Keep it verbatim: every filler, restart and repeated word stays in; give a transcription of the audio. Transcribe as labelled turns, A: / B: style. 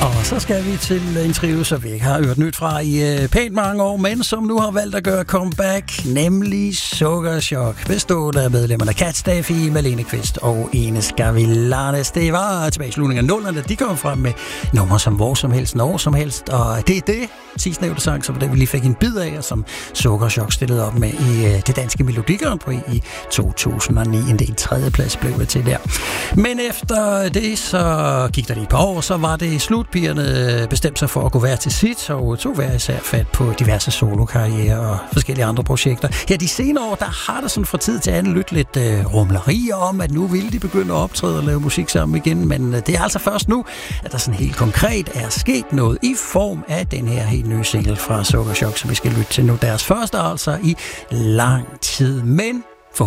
A: Og så skal vi til en trio, som vi ikke har hørt nyt fra i øh, pænt mange år, men som nu har valgt at gøre comeback, nemlig Sukkerchok, bestående af medlemmerne Kat Staffi, Malene Kvist og Ines Gavilanes. Det var tilbage i slutningen af nullerne, de kom frem med numre som Hvor som helst, Når som helst, og det er det sidstnævnte sang, som det vi lige fik en bid af, og som Sukkerchok stillede op med i øh, det danske Melodi Grand Prix i to tusind og ni. En del tredje plads blev det til der. Men efter det, så gik der lige et par år, så var det slut. Pigerne bestemte sig for at gå hver til sit, og tog hver især fat på diverse solokarrierer og forskellige andre projekter. Her de senere år, der har der sådan fra tid til anden lyttet lidt øh, rumlerier om, at nu ville de begynde at optræde og lave musik sammen igen, men øh, det er altså først nu, at der sådan helt konkret er sket noget i form af den her helt nye single fra Sukkerchok, som vi skal lytte til nu. Deres første altså i lang tid, men